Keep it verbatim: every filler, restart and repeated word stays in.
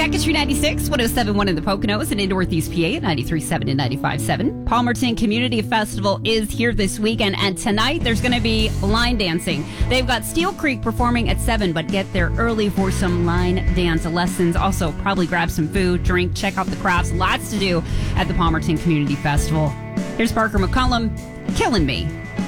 Back at three ninety-six, one oh seven point one in the Poconos and in Northeast P A at ninety-three point seven and ninety-five point seven. Palmerton Community Festival is here this weekend, and tonight there's going to be line dancing. They've got Steel Creek performing at seven, but get there early for some line dance lessons. Also, probably grab some food, drink, check out the crafts. Lots to do at the Palmerton Community Festival. Here's Parker McCollum, Killing Me.